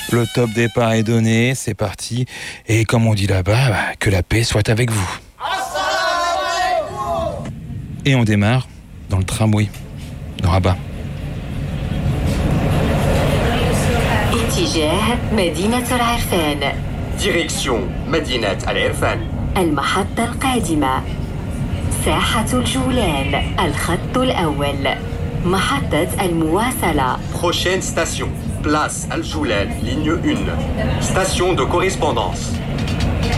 Le top départ est donné, c'est parti. Et comme on dit là-bas, que la paix soit avec vous. Et on démarre dans le tramway de Rabat. Direction مدينة العرفان. المحطة القادمة ساحة الجولان الخط الأول محطة المواصلة. Prochaine station, place Al Joulal, ligne 1. Station de correspondance.